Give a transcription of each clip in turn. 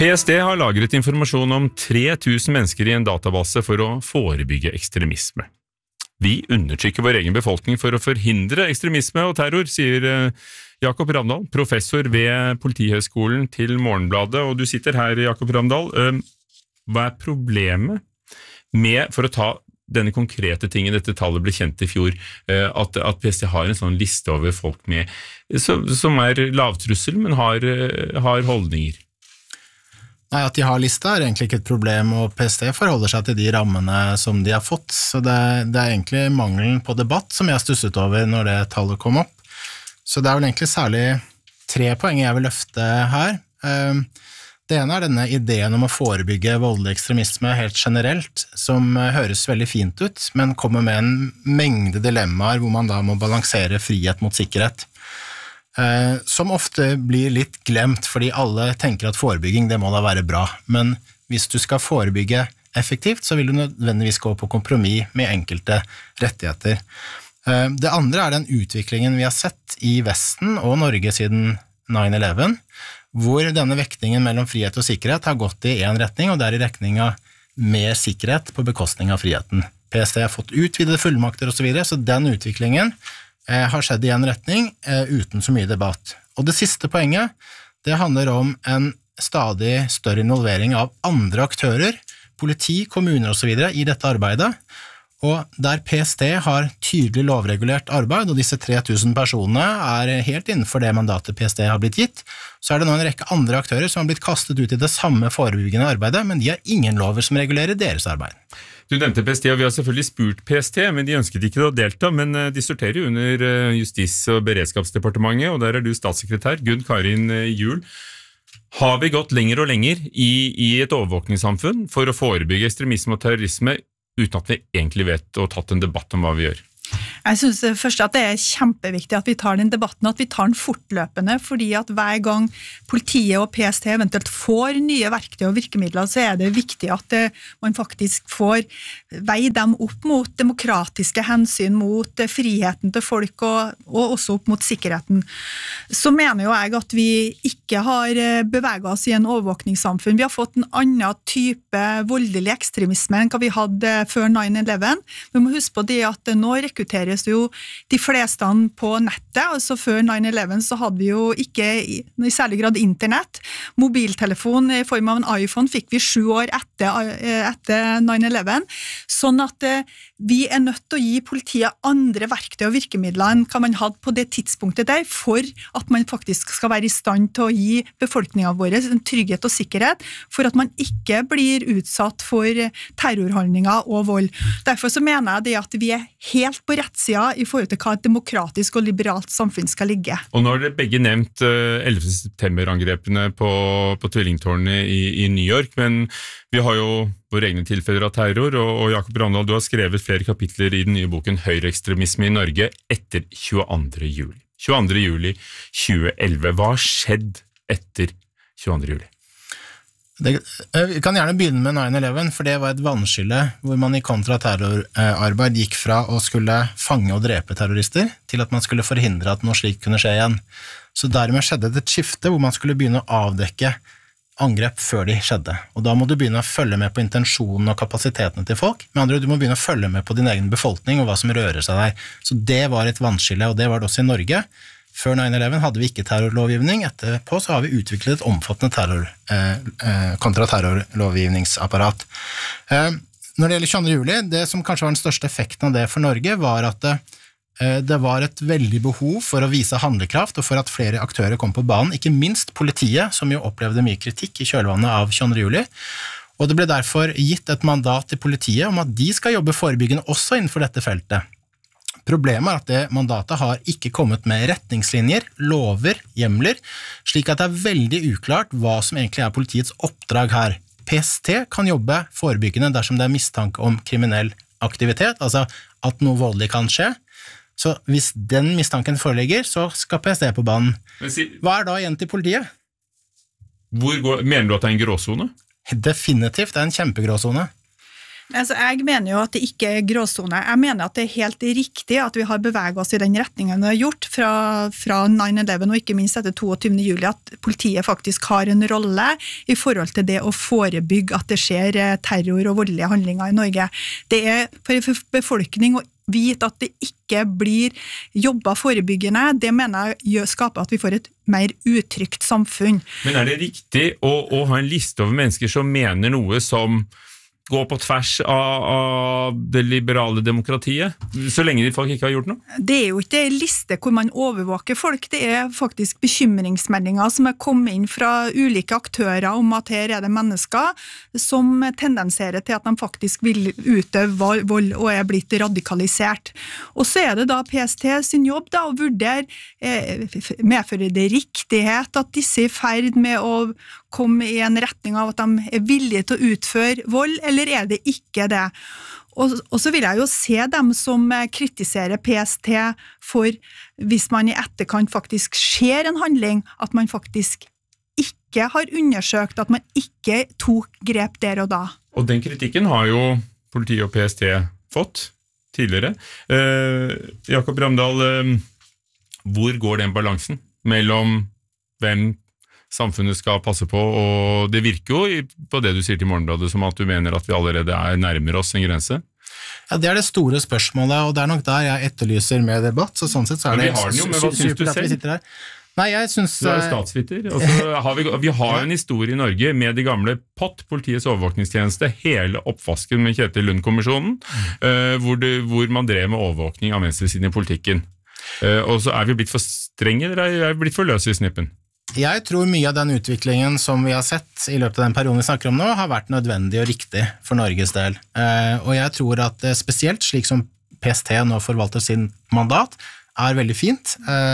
PST har lagret informasjon om 3000 mennesker i en database for å forebygge ekstremisme. Vi undertrykker vår egen befolkning for å forhindre ekstremisme og terror, sier Jakob Ravndal, professor ved Politihøgskolen til Morgenbladet, og du sitter her, Jakob Ravndal. Hva er problemet med, for å ta denne konkrete tingen, dette tallet ble kjent i fjor, at PST har en sånn liste over folk med, som er lavtrussel, men har holdninger? Nei, at de har lista er egentlig ikke et problem, og PST forholder seg til de rammene som de har fått, så det er egentlig mangelen på debatt som jeg stusset over når det tallet kom opp. Så det er vel egentlig særlig 3 poeng jeg vil løfte her. Det ene er denne ideen om å forebygge voldelig ekstremisme helt generelt, som høres veldig fint ut, men kommer med en mengde dilemmaer hvor man da må balansere frihet mot sikkerhet. Som ofte blir litt glemt, fordi alle tenker at forebygging, det må da være bra. Men hvis du skal forebygge effektivt, så vil du nødvendigvis gå på kompromiss med enkelte rettigheter. Det andre er den utviklingen vi har sett i Vesten og Norge siden 9/11, hvor denne vektingen mellom frihet og sikkerhet har gått i en retning, og det er i retning av mer sikkerhet på bekostning av friheten. PST har fått utvidede fullmakter og så videre, så den utviklingen har skjedd i en retning uten så mye debatt. Og det siste poenget, det handler om en stadig større involvering av andre aktører, politi, kommuner og så videre i dette arbeidet, og der PST har tydelig lovregulert arbeid, og disse 3000 personene er helt innenfor det mandatet PST har blitt gitt, så er det nå en rekke andre aktører som har blitt kastet ut i det samme forebyggende arbeidet, men de har ingen lover som regulerer deres arbeid. Du nevnte PST, og vi har selvfølgelig spurt PST, men de ønsket ikke å delta, men de sorterer jo under Justis- og beredskapsdepartementet, og der er du statssekretær, Gunn Karin Juel. Har vi gått lenger og lenger i et overvåkningssamfunn for å forebygge ekstremisme og terrorisme, uten at vi egentlig vet og tatt en debatt om hva vi gjør? Jeg synes først at det er kjempeviktig at vi tar den debatten, at vi tar den fortløpende, fordi at hver gang politiet og PST eventuelt får nye verktøy og virkemidler, så er det viktig at man faktisk får veie dem opp mot demokratiske hensyn, mot friheten til folk og også opp mot sikkerheten. Så mener jo jeg at vi ikke har beveget oss i en overvåkningssamfunn. Vi har fått en annen type voldelig ekstremisme enn hva vi hadde før 9/11. Vi må huske på det at nå rekrutteres jo de fleste på nettet, altså før 9/11 så hadde vi jo ikke i særlig grad internett. Mobiltelefon i form av en iPhone fikk vi 7 år etter 9/11, sånn at vi er nødt til å gi politiet andre verktøy og virkemidler enn hva man hadde på det tidspunktet der, for at man faktisk skal være i stand til å gi befolkningen vår en trygghet og sikkerhet, for at man ikke blir utsatt for terrorhandlinger og vold. Derfor så mener jeg det at vi er helt på rettsida i forhold til hva et demokratisk og liberalt samfunn skal ligge. Og nå har dere begge nevnt 11. september-angrepene på tvillingtårnet i New York, men vi har jo våre egne tilfeller av terror, og Jakob Ravndal, du har skrevet flere kapitler i den nye boken «Høyreekstremisme i Norge etter 22. juli». 22. juli 2011. Hva har skjedd etter 22. juli? Vi kan gjerne begynne med 9/11, for det var et vannskille hvor man i kontraterrorarbeid gikk fra å skulle fange og drepe terrorister til at man skulle forhindre at noe slikt kunne skje igjen. Så dermed skjedde det et skifte hvor man skulle begynne å avdekke angrep før de skjedde. Og da må du begynne å følge med på intensjonen og kapasitetene til folk. Med andre ord, du må begynne å følge med på din egen befolkning og hva som rører seg der. Så det var et vannskille, og det var det også i Norge. Før 9/11 hadde vi ikke terrorlovgivning, etterpå så har vi utviklet et omfattende kontraterrorlovgivningsapparat. Når det gjelder 22. juli, det som kanskje var den største effekten av det for Norge, var at det var et veldig behov for å vise handlekraft, og for at flere aktører kom på banen, ikke minst politiet, som jo opplevde mye kritikk i kjølvannet av 22. juli. Og det ble derfor gitt et mandat til politiet om at de skal jobbe forebyggende også innenfor dette feltet. Problemet er at det mandatet har ikke kommet med retningslinjer, lover, hjemler, slik at det er veldig uklart hva som egentlig er politiets oppdrag her. PST kan jobbe forebyggende dersom det er mistanke om kriminell aktivitet, altså at noe voldelig kan skje. Så hvis den mistanken foreligger, så skal PST på banen. Hva er da igjen til politiet? Mener du at det er en gråzone? Definitivt, det er en kjempegråzone. Altså, jeg mener jo at det ikke er gråzone. Jeg mener at det er helt riktig at vi har beveget oss i den retningen vi har gjort fra 9/11 og ikke minst etter 22. juli, at politiet faktisk har en rolle i forhold til det å forebygge at det skjer terror og voldelige handlinger i Norge. Det er for befolkning å vite at det ikke blir jobbet forebyggende, det mener jeg skaper at vi får et mer utrygt samfunn. Men er det riktig å ha en liste over mennesker som mener noe som går på tvers av det liberale demokratiet, så lenge de folk ikke har gjort noe? Det er jo ikke en liste hvor man overvåker folk, det er faktisk bekymringsmeldinger som er kommet inn fra ulike aktører om at her er det mennesker som tendenserer til at de faktisk vil utøve vold og er blitt radikalisert. Og så er det da PST sin jobb da, å vurdere, medfører det riktighet at disse er i ferd med å komme i en retning av at de er villige til å utføre vold, eller er det ikke det? Og så vil jeg jo se dem som kritiserer PST for, hvis man i etterkant faktisk ser en handling, at man faktisk ikke har undersøkt, at man ikke tok grep der og da. Og den kritikken har jo politiet og PST fått tidligere. Jakob Ramdahl, hvor går den balansen mellom hvem samfunnet skal passe på, og det virker jo på det du sier til Morgenbladet som at du mener at vi allerede nærmer oss en grense? Ja, det er det store spørsmålet, og det er nok der jeg etterlyser med debatt, så sånn sett så er det supert at vi sitter her. Nei, jeg synes... Du er statsviter, og så vi har en historie i Norge med det gamle POT, Politiets overvåkningstjeneste, hele oppvasken med Kjetil Lund-kommisjonen, hvor man drev med overvåkning av venstresiden i politikken. Og så vi blitt for strenge, eller vi blitt for løse i snippen? Jeg tror mye av den utviklingen som vi har sett i løpet av den perioden vi snakker om nå, har vært nødvendig og riktig for Norges del. Og jeg tror at spesielt slik som PST nå forvalter sin mandat, er veldig fint,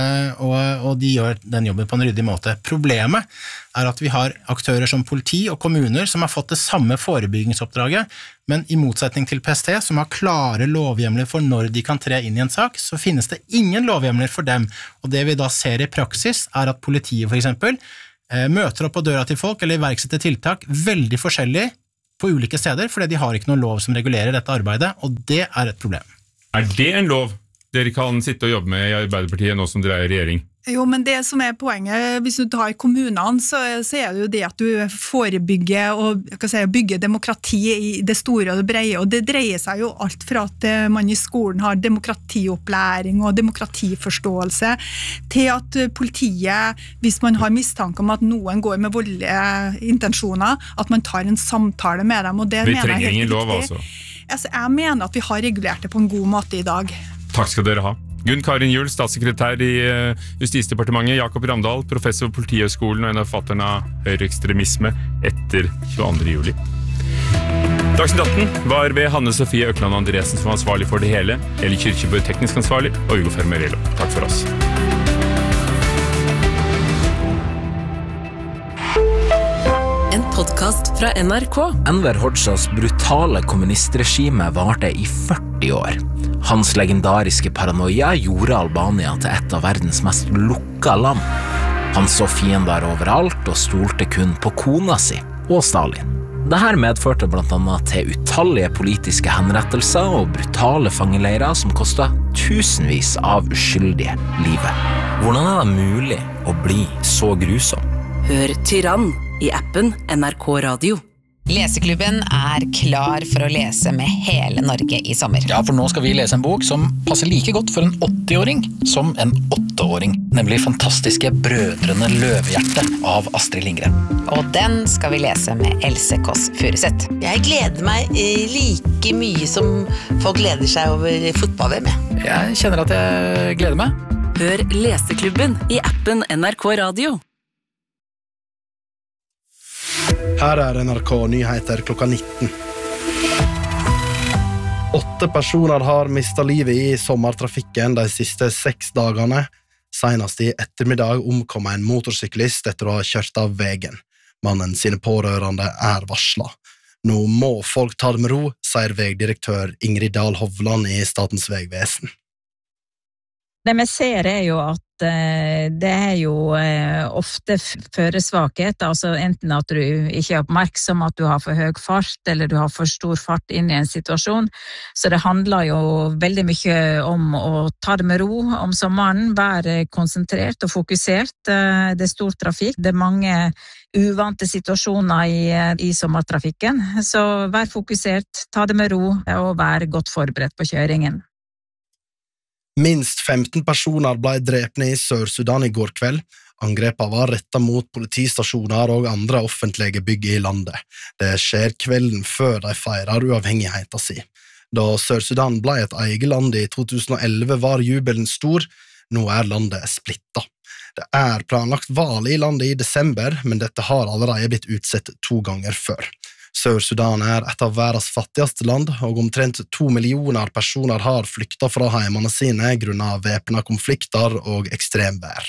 og de gjør den jobben på en ryddig måte. Problemet er at vi har aktører som politi og kommuner som har fått det samme forebyggingsoppdraget, men i motsetning til PST, som har klare lovhjemler for når de kan tre inn i en sak, så finnes det ingen lovhjemler for dem. Og det vi da ser i praksis er at politiet for eksempel møter opp på døra til folk eller iverksetter tiltak veldig forskjellig på ulike steder, fordi de har ikke noen lov som regulerer dette arbeidet, og det er et problem. Er det en lov dere kan sitte og jobbe med i Arbeiderpartiet nå som dere er i regjering? Jo, men det som er poenget, hvis du tar kommunene, så er det jo det at du forebygger og bygger demokrati i det store og det brede, og det dreier seg jo alt fra at man i skolen har demokratiopplæring og demokratiforståelse, til at politiet, hvis man har mistanke om at noen går med voldelige intensjoner, at man tar en samtale med dem, og det vi mener jeg trenger ingen lov, riktig. Altså, jeg mener at vi har regulert det på en god måte i dag. Takk skal dere ha. Gunn Karin Juel, statssekretær i Justisdepartementet, Jakob Ramdahl, professor på Politihøgskolen og en av forfatterne av høyreekstremisme etter 22. juli. Dagsnytt 18 var ved Hanne Sofie Økland Andresen som var ansvarlig for det hele, Eli Kyrkjebø teknisk ansvarlig, og Ugo Fermarello. Takk for oss. En podcast fra NRK. Enver Hoxhas brutale kommunistregime varte i 40 år. Hans legendariske paranoia gjorde Albania til et av verdens mest lukka land. Han så fiender overalt og stolte kun på kona si og Stalin. Dette medførte blant annet til utallige politiske henrettelser og brutale fangeleirer som kostet tusenvis av uskyldige livet. Hvordan er det mulig å bli så grusom? Hør Tyrann i appen NRK Radio. Leseklubben er klar for å lese med hele Norge i sommer. Ja, for nå skal vi lese en bok som passer like godt for en 80-åring som en 8-åring, nemlig fantastiske Brødrene Løvehjerte av Astrid Lindgren. Og den skal vi lese med Else Kåss Furuseth. Jeg gleder meg like mye som folk gleder seg over fotball-VM. Jeg kjenner at jeg gleder meg. Hør Leseklubben i appen NRK Radio. Her er NRK Nyheter klokka 19. 8 personer har mistet livet i sommertrafikken de siste 6 dagene. Senest i ettermiddag omkom en motorsyklist etter å ha kjørt av veien. Mannen sine pårørende er varslet. Nå må folk ta det med ro, sier vegdirektør Ingrid Dahl Hovland i Statens vegvesen. Det vi ser jo at det jo ofte føresvakhet, altså enten at du ikke oppmerksom at du har for høy fart, eller du har for stor fart inn i en situasjon. Så det handler jo veldig mye om å ta det med ro om sommeren, være konsentrert og fokusert. Det stor trafikk, det mange uvante situasjoner i sommertrafikken. Så vær fokusert, ta det med ro og vær godt forberedt på kjøringen. Minst 15 personer ble drepne i Sør-Sudan i går kveld. Angrepene var rettet mot politistasjoner og andre offentlige bygg i landet. Det skjer kvelden før de feirer uavhengigheten sin. Da Sør-Sudan ble et eget land i 2011 var jubelen stor, nå landet splittet. Det planlagt valg i landet i desember, men dette har allerede blitt utsett 2 ganger før. Sør-Sudan et av verdens fattigste land, og omtrent 2 millioner personer har flyktet fra hjemmene sine grunnet væpnede konflikter og ekstremvær.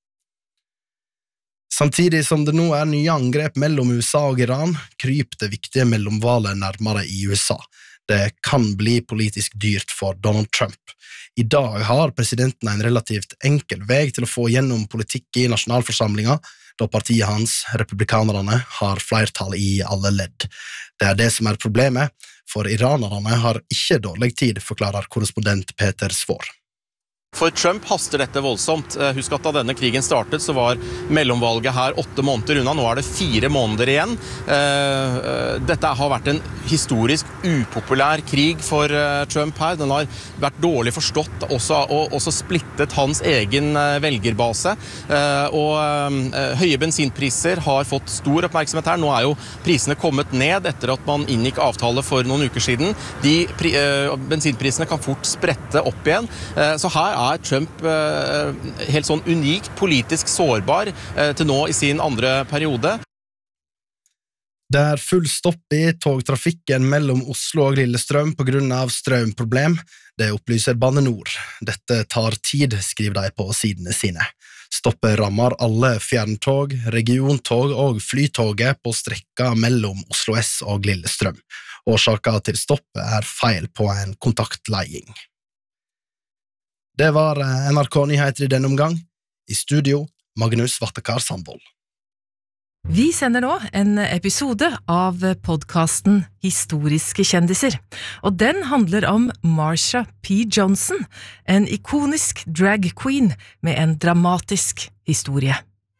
Samtidig som det nå nye angrep mellom USA og Iran, kryper det viktige mellomvalget nærmere i USA. Det kan bli politisk dyrt for Donald Trump. I dag har presidenten en relativt enkel vei til å få gjennom politikk i nasjonalforsamlingen, da partiet hans, republikanerne, har flertall i alle ledd. Det det som problemet, for iranerne har ikke dårlig tid, forklarer korrespondent Peter Svår. For Trump haster dette voldsomt. Husk at da denne krigen startet, så var mellomvalget her 8 måneder unna. Nå det 4 måneder igjen. Dette har vært en historisk upopulær krig for Trump her. Den har vært dårlig forstått og også splittet hans egen velgerbase. Og høye bensinpriser har fått stor oppmerksomhet her. Nå jo prisene kommet ned etter at man inngikk avtale for noen uker siden. Bensinprisene kan fort sprette opp igjen. Så her Trump helt sånn unikt politisk sårbar til nå i sin andre periode. Det full stopp i togtrafikken mellom Oslo og Lillestrøm på grunn av strømproblem. Det opplyser Bane Nor. Dette tar tid, skriver de på sidene sine. Stoppet rammer alle fjerntog, regiontog og flytoget på strekka mellom Oslo S og Lillestrøm. Årsaken til stoppet feil på en kontaktledning. Det var NRK Nyheter i denne omgang. I studio, Magnus Vattekar Sandvold. Vi sender nå en episode av podcasten Historiske kjendiser, og den handler om Marsha P. Johnson, en ikonisk drag queen med en dramatisk historie.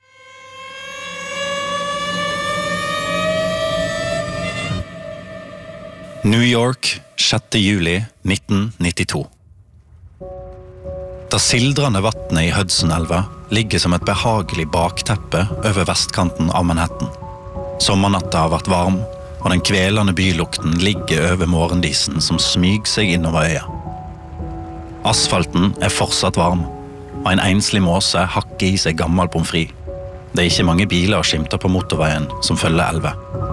New York, 6. juli 1992. Det sildrende vattnet i Hudson-elva ligger som et behagelig bakteppe over vestkanten av Manhattan. Sommernatta har vært varm, og den kvelende bylukten ligger over morgendisen som smyger seg innover øya. Asfalten fortsatt varm, og en enslig måse hakker i seg gammel pommes frites. Det ikke mange biler skimter på motorveien som følger elva.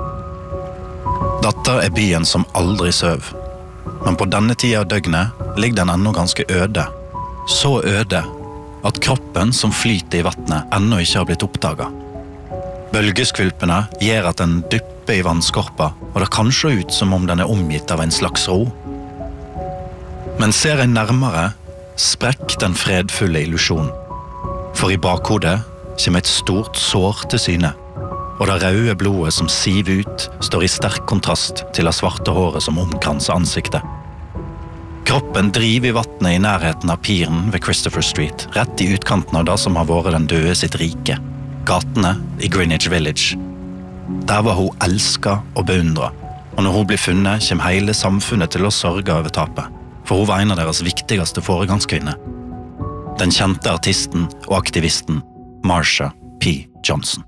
Dette byen som aldri søv, men på denne tida av døgnet ligger den ennå ganske øde. Så øde at kroppen som flyter i vattnet ennå ikke har blitt oppdaget. Bølgeskvulpene gjør at den dypper i vannskorpa, og det kan se ut som om den omgitt av en slags ro. Men ser en nærmere, sprekk den fredfulle illusjonen. For i bakhodet kommer et stort sår til syne, og det røde blodet som siver ut står i sterk kontrast til det svarte håret som omkranser ansiktet. Kroppen driver i vattnet i nærheten av piren ved Christopher Street, rett i utkanten av det som har vært den døde sitt rike, gatene i Greenwich Village. Der var hun elsket og beundret, og når hun blir funnet, kommer hele samfunnet til å sørge over tapet, for hun var en av deres viktigste foregangskvinner. Den kjente artisten og aktivisten Marsha P. Johnson.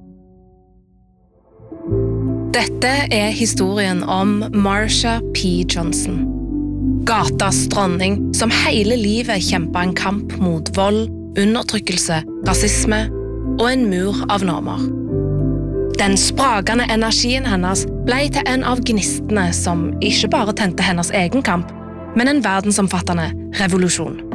Dette historien om Marsha P. Johnson. Gatas dronning som hele livet kjempet en kamp mot vold, undertrykkelse, rasisme og en mur av normer. Den sprakende energien hennes ble til en av gnistene som ikke bare tente hennes egen kamp, men en verdensomfattende revolusjon.